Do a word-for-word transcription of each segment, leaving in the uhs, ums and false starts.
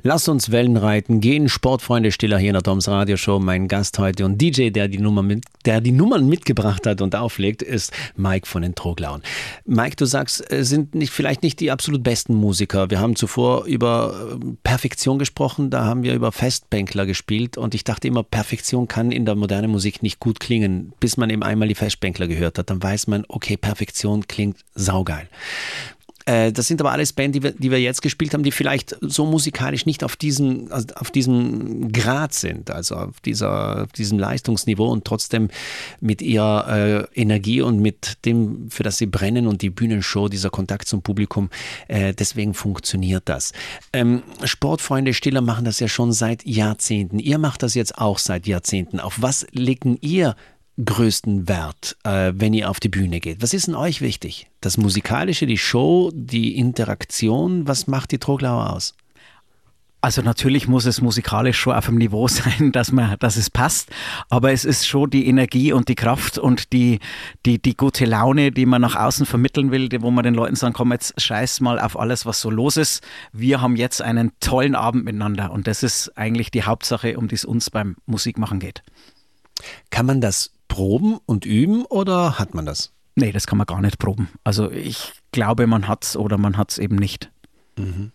Lasst uns Wellen reiten, gehen Sportfreunde Stiller hier in der Toms Radioshow. Mein Gast heute und D J, der die, Nummer mit, der die Nummern mitgebracht hat und auflegt, ist Mike von den Troglauen. Mike, du sagst, sind nicht, vielleicht nicht die absolut besten Musiker. Wir haben zuvor über Perfektion gesprochen, da haben wir über Festbänkler gespielt und ich dachte immer, Perfektion kann in der modernen Musik nicht gut klingen. Bis man eben einmal die Festbänkler gehört hat, dann weiß man, okay, Perfektion klingt saugeil. Das sind aber alles Bands, die wir, die wir jetzt gespielt haben, die vielleicht so musikalisch nicht auf diesem, also auf diesem Grad sind, also auf, dieser, auf diesem Leistungsniveau und trotzdem mit ihrer äh, Energie und mit dem, für das sie brennen und die Bühnenshow, dieser Kontakt zum Publikum, äh, deswegen funktioniert das. Ähm, Sportfreunde Stiller machen das ja schon seit Jahrzehnten. Ihr macht das jetzt auch seit Jahrzehnten. Auf was legen ihr größten Wert, äh, wenn ihr auf die Bühne geht? Was ist denn euch wichtig? Das Musikalische, die Show, die Interaktion, was macht die Troglauer aus? Also natürlich muss es musikalisch schon auf dem Niveau sein, dass man, dass es passt, aber es ist schon die Energie und die Kraft und die, die, die gute Laune, die man nach außen vermitteln will, wo man den Leuten sagen, komm, jetzt scheiß mal auf alles, was so los ist. Wir haben jetzt einen tollen Abend miteinander und das ist eigentlich die Hauptsache, um die es uns beim Musikmachen geht. Kann man das proben und üben oder hat man das? Nee, das kann man gar nicht proben. Also ich glaube, man hat es oder man hat es eben nicht. Mhm.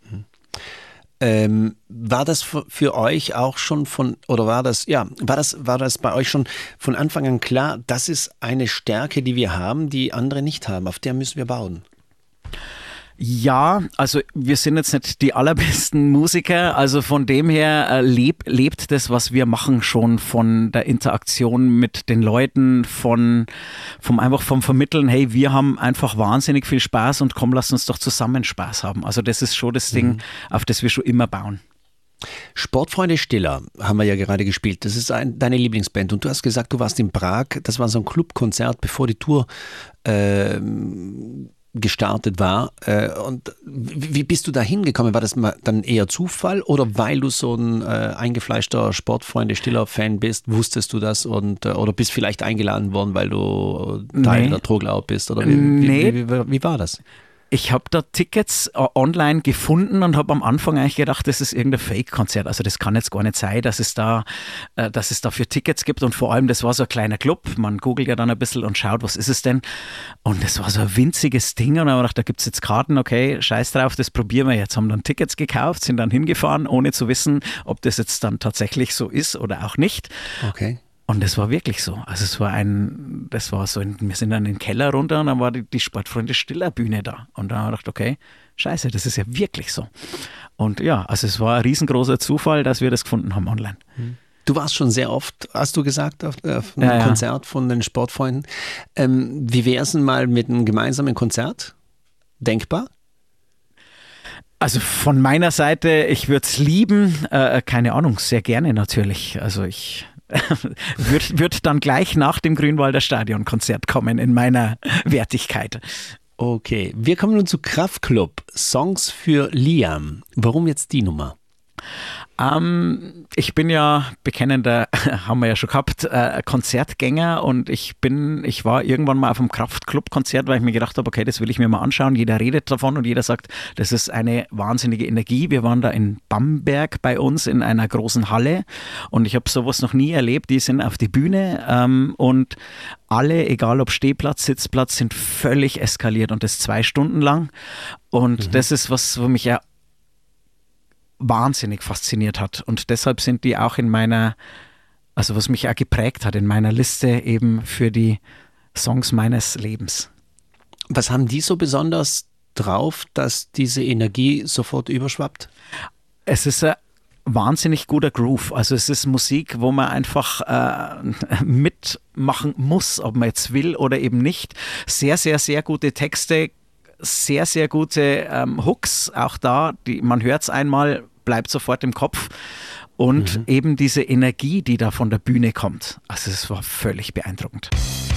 Ähm, war das für, für euch auch schon von, oder war das, ja, war das, war das bei euch schon von Anfang an klar, das ist eine Stärke, die wir haben, die andere nicht haben, auf der müssen wir bauen? Ja, also wir sind jetzt nicht die allerbesten Musiker, also von dem her äh, leb, lebt das, was wir machen, schon von der Interaktion mit den Leuten, von vom einfach vom Vermitteln, hey, wir haben einfach wahnsinnig viel Spaß und komm, lass uns doch zusammen Spaß haben. Also das ist schon das mhm. Ding, auf das wir schon immer bauen. Sportfreunde Stiller haben wir ja gerade gespielt. Das ist ein, deine Lieblingsband und du hast gesagt, du warst in Prag, das war so ein Clubkonzert, bevor die Tour äh, gestartet war. Und wie bist du da hingekommen? War das dann eher Zufall oder weil du so ein äh, eingefleischter Sportfreunde-Stiller-Fan bist, wusstest du das und oder bist vielleicht eingeladen worden, weil du Teil nee. der Troglau bist? Oder wie, nee. wie, wie, wie war das? Ich habe da Tickets online gefunden und habe am Anfang eigentlich gedacht, das ist irgendein Fake-Konzert. Also das kann jetzt gar nicht sein, dass es da, äh, dass es dafür Tickets gibt. Und vor allem, das war so ein kleiner Club. Man googelt ja dann ein bisschen und schaut, was ist es denn? Und das war so ein winziges Ding. Und dann habe ich gedacht, da gibt es jetzt Karten, okay, scheiß drauf, das probieren wir jetzt. Haben dann Tickets gekauft, sind dann hingefahren, ohne zu wissen, ob das jetzt dann tatsächlich so ist oder auch nicht. Okay. Und das war wirklich so. Also es war ein, das war so, ein, wir sind dann in den Keller runter und dann war die, die Sportfreunde Stiller Bühne da. Und dann habe ich gedacht, okay, scheiße, das ist ja wirklich so. Und ja, also es war ein riesengroßer Zufall, dass wir das gefunden haben online. Du warst schon sehr oft, hast du gesagt, auf, auf einem ja, Konzert von den Sportfreunden. Ähm, wie wäre es denn mal mit einem gemeinsamen Konzert? Denkbar? Also von meiner Seite, ich würde es lieben, äh, keine Ahnung, sehr gerne natürlich. Also ich wird, wird dann gleich nach dem Grünwalder Stadionkonzert kommen in meiner Wertigkeit. Okay, wir kommen nun zu Kraftklub, Songs für Liam. Warum jetzt die Nummer? Ähm, ich bin ja bekennender, haben wir ja schon gehabt, äh, Konzertgänger und ich bin, ich war irgendwann mal auf einem Kraftclub-Konzert, weil ich mir gedacht habe, okay, das will ich mir mal anschauen. Jeder redet davon und jeder sagt, das ist eine wahnsinnige Energie. Wir waren da in Bamberg bei uns in einer großen Halle und ich habe sowas noch nie erlebt. Die sind auf die Bühne ähm, und alle, egal ob Stehplatz, Sitzplatz, sind völlig eskaliert und das zwei Stunden lang. Und mhm. das ist was, wo mich ja wahnsinnig fasziniert hat und deshalb sind die auch in meiner, also was mich auch geprägt hat, in meiner Liste eben für die Songs meines Lebens. Was haben die so besonders drauf, dass diese Energie sofort überschwappt? Es ist ein wahnsinnig guter Groove, also es ist Musik, wo man einfach äh, mitmachen muss, ob man jetzt will oder eben nicht. Sehr, sehr, sehr gute Texte, sehr, sehr gute ähm, Hooks, auch da, die, man hört es einmal, bleibt sofort im Kopf und mhm. eben diese Energie, die da von der Bühne kommt. Also es war völlig beeindruckend.